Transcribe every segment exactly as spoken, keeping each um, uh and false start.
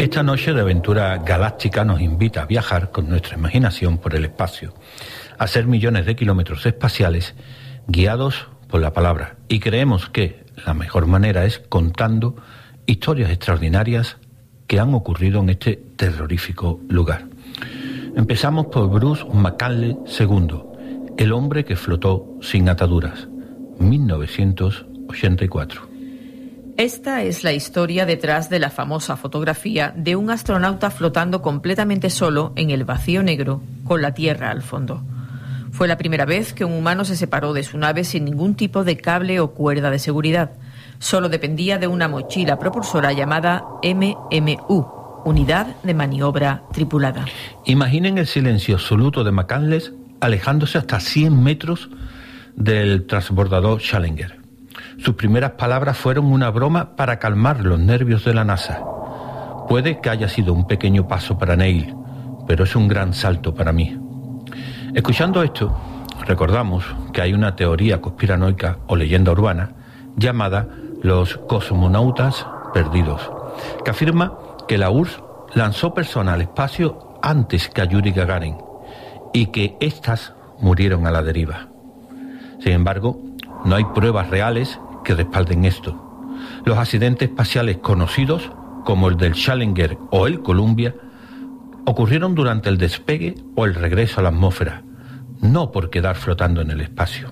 Esta noche de aventura galáctica nos invita a viajar con nuestra imaginación por el espacio, a hacer millones de kilómetros espaciales guiados por la palabra. Y creemos que la mejor manera es contando historias extraordinarias que han ocurrido en este terrorífico lugar. Empezamos por Bruce McCandless segundo, el hombre que flotó sin ataduras, mil novecientos ochenta y cuatro. Esta es la historia detrás de la famosa fotografía de un astronauta flotando completamente solo en el vacío negro, con la Tierra al fondo. Fue la primera vez que un humano se separó de su nave sin ningún tipo de cable o cuerda de seguridad. Solo dependía de una mochila propulsora llamada M M U, Unidad de Maniobra Tripulada. Imaginen el silencio absoluto de McCandless alejándose hasta cien metros del transbordador Challenger. Sus primeras palabras fueron una broma para calmar los nervios de la NASA. Puede que haya sido un pequeño paso para Neil, pero es un gran salto para mí. Escuchando esto, recordamos que hay una teoría conspiranoica o leyenda urbana llamada los cosmonautas perdidos, que afirma que la U R S S lanzó personas al espacio antes que a Yuri Gagarin y que éstas murieron a la deriva. Sin embargo, no hay pruebas reales que respalden esto. Los accidentes espaciales conocidos, como el del Challenger o el Columbia, ocurrieron durante el despegue o el regreso a la atmósfera, no por quedar flotando en el espacio.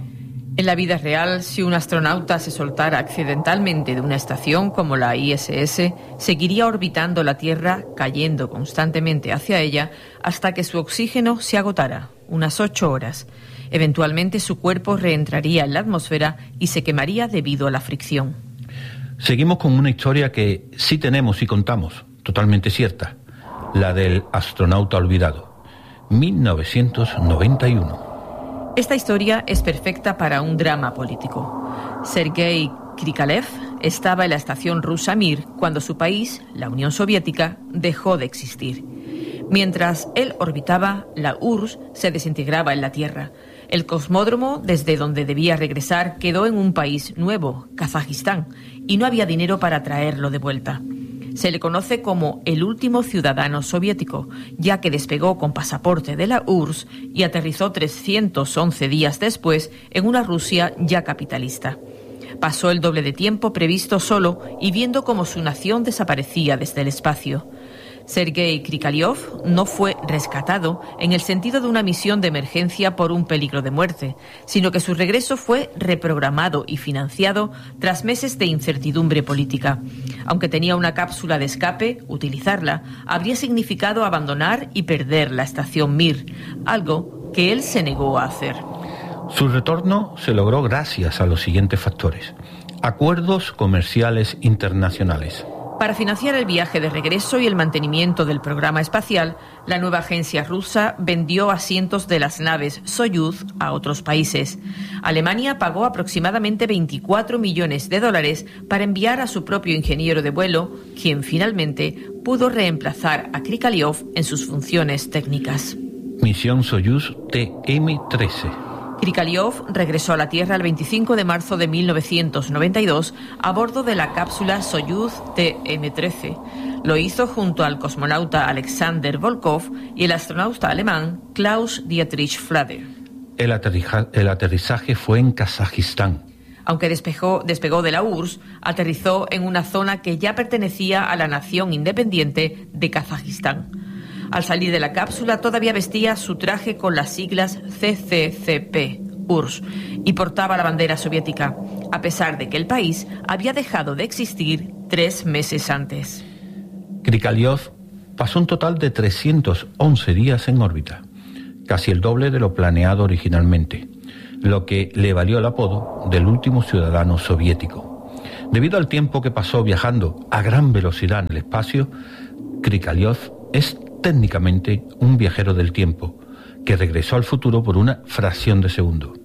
En la vida real, si un astronauta se soltara accidentalmente de una estación como la I S S, seguiría orbitando la Tierra, cayendo constantemente hacia ella hasta que su oxígeno se agotara, unas ocho horas. Eventualmente su cuerpo reentraría en la atmósfera y se quemaría debido a la fricción. Seguimos con una historia que sí tenemos y contamos, totalmente cierta, la del astronauta olvidado, mil novecientos noventa y uno. Esta historia es perfecta para un drama político. Sergei Krikalev estaba en la estación rusa Mir cuando su país, la Unión Soviética, dejó de existir. Mientras él orbitaba, la U R S S se desintegraba en la Tierra. El cosmódromo, desde donde debía regresar, quedó en un país nuevo, Kazajistán, y no había dinero para traerlo de vuelta. Se le conoce como el último ciudadano soviético, ya que despegó con pasaporte de la U R S S y aterrizó trescientos once días después en una Rusia ya capitalista. Pasó el doble de tiempo previsto solo y viendo cómo su nación desaparecía desde el espacio. Sergei Krikalev no fue rescatado en el sentido de una misión de emergencia por un peligro de muerte, sino que su regreso fue reprogramado y financiado tras meses de incertidumbre política. Aunque tenía una cápsula de escape, utilizarla habría significado abandonar y perder la estación Mir, algo que él se negó a hacer. Su retorno se logró gracias a los siguientes factores: acuerdos comerciales internacionales. Para financiar el viaje de regreso y el mantenimiento del programa espacial, la nueva agencia rusa vendió asientos de las naves Soyuz a otros países. Alemania pagó aproximadamente veinticuatro millones de dólares para enviar a su propio ingeniero de vuelo, quien finalmente pudo reemplazar a Krikalev en sus funciones técnicas. Misión Soyuz T M trece. Krikalev regresó a la Tierra el veinticinco de marzo de mil novecientos noventa y dos a bordo de la cápsula Soyuz T M trece. Lo hizo junto al cosmonauta Alexander Volkov y el astronauta alemán Klaus Dietrich Flade. El, aterrija, el aterrizaje fue en Kazajistán. Aunque despegó, despegó de la U R S S, aterrizó en una zona que ya pertenecía a la nación independiente de Kazajistán. Al salir de la cápsula todavía vestía su traje con las siglas C C C P, U R S S, y portaba la bandera soviética, a pesar de que el país había dejado de existir tres meses antes. Krikalev pasó un total de trescientos once días en órbita, casi el doble de lo planeado originalmente, lo que le valió el apodo del último ciudadano soviético. Debido al tiempo que pasó viajando a gran velocidad en el espacio, Krikalev es técnicamente un viajero del tiempo que regresó al futuro por una fracción de segundo.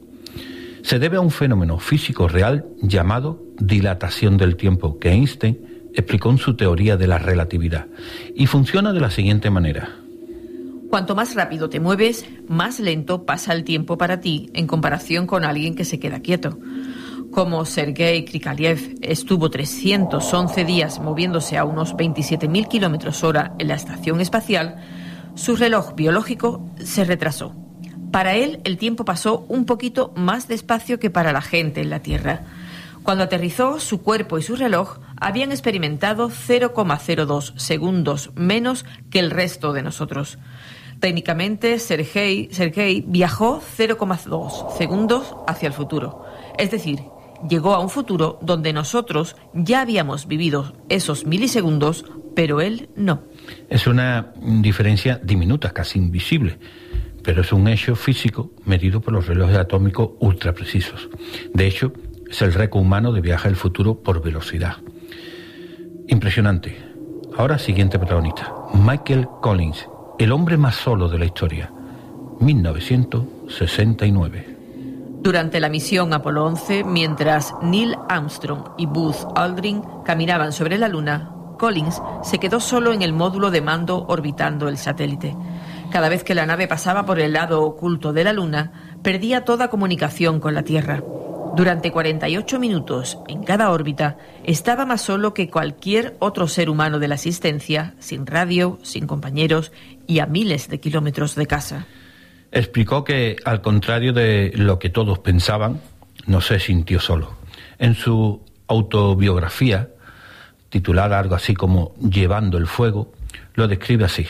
Se debe a un fenómeno físico real llamado dilatación del tiempo que Einstein explicó en su teoría de la relatividad y funciona de la siguiente manera. Cuanto más rápido te mueves, más lento pasa el tiempo para ti en comparación con alguien que se queda quieto. Como Sergei Krikalev estuvo trescientos once días moviéndose a unos veintisiete mil kilómetros hora en la estación espacial, su reloj biológico se retrasó. Para él, el tiempo pasó un poquito más despacio que para la gente en la Tierra. Cuando aterrizó, su cuerpo y su reloj habían experimentado cero coma cero dos segundos menos que el resto de nosotros. Técnicamente, Sergei, Sergei viajó cero coma dos segundos hacia el futuro. Es decir, llegó a un futuro donde nosotros ya habíamos vivido esos milisegundos, pero él no. Es una diferencia diminuta, casi invisible, pero es un hecho físico medido por los relojes atómicos ultra precisos. De hecho, es el récord humano de viaje al futuro por velocidad. Impresionante. Ahora, siguiente protagonista, Michael Collins, el hombre más solo de la historia, mil novecientos sesenta y nueve. Durante la misión Apolo once, mientras Neil Armstrong y Buzz Aldrin caminaban sobre la Luna, Collins se quedó solo en el módulo de mando orbitando el satélite. Cada vez que la nave pasaba por el lado oculto de la Luna, perdía toda comunicación con la Tierra. Durante cuarenta y ocho minutos en cada órbita, estaba más solo que cualquier otro ser humano de la existencia, sin radio, sin compañeros y a miles de kilómetros de casa. Explicó que, al contrario de lo que todos pensaban, no se sintió solo. En su autobiografía, titulada algo así como Llevando el fuego, lo describe así.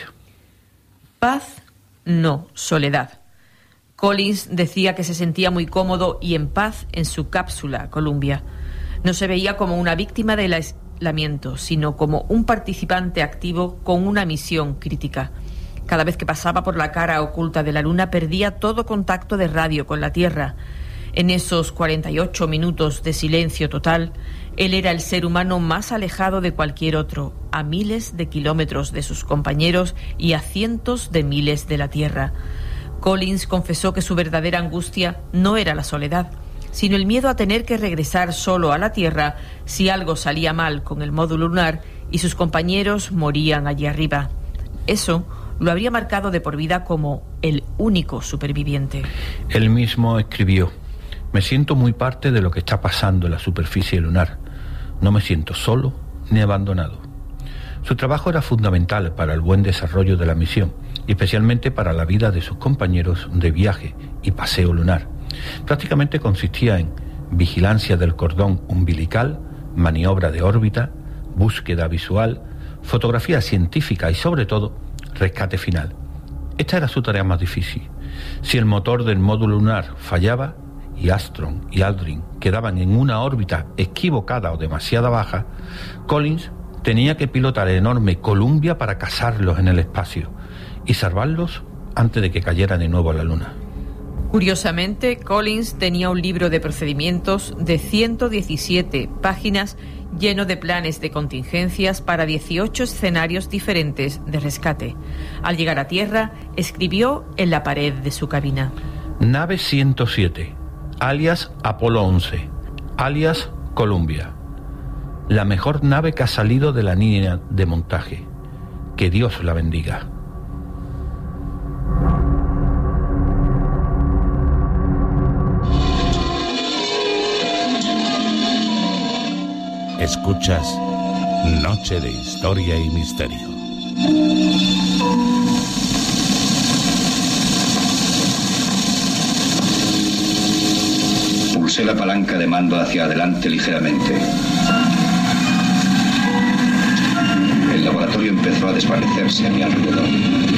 Paz, no soledad. Collins decía que se sentía muy cómodo y en paz en su cápsula Columbia. No se veía como una víctima del aislamiento, sino como un participante activo con una misión crítica. Cada vez que pasaba por la cara oculta de la Luna perdía todo contacto de radio con la Tierra. En esos cuarenta y ocho minutos de silencio total, él era el ser humano más alejado de cualquier otro, a miles de kilómetros de sus compañeros y a cientos de miles de la Tierra. Collins confesó que su verdadera angustia no era la soledad, sino el miedo a tener que regresar solo a la Tierra si algo salía mal con el módulo lunar y sus compañeros morían allí arriba. Eso lo habría marcado de por vida como el único superviviente. Él mismo escribió: me siento muy parte de lo que está pasando en la superficie lunar. No me siento solo ni abandonado. Su trabajo era fundamental para el buen desarrollo de la misión y especialmente para la vida de sus compañeros de viaje y paseo lunar. Prácticamente consistía en vigilancia del cordón umbilical, maniobra de órbita, búsqueda visual, fotografía científica y, sobre todo, rescate final. Esta era su tarea más difícil. Si el motor del módulo lunar fallaba y Armstrong y Aldrin quedaban en una órbita equivocada o demasiado baja, Collins tenía que pilotar el enorme Columbia para cazarlos en el espacio y salvarlos antes de que cayeran de nuevo a la Luna. Curiosamente, Collins tenía un libro de procedimientos de ciento diecisiete páginas lleno de planes de contingencias para dieciocho escenarios diferentes de rescate. Al llegar a tierra, escribió en la pared de su cabina: Nave ciento siete, alias Apolo once, alias Columbia. La mejor nave que ha salido de la línea de montaje. Que Dios la bendiga. Escuchas Noche de Historia y Misterio. Pulsé la palanca de mando hacia adelante ligeramente. El laboratorio empezó a desvanecerse a mi alrededor.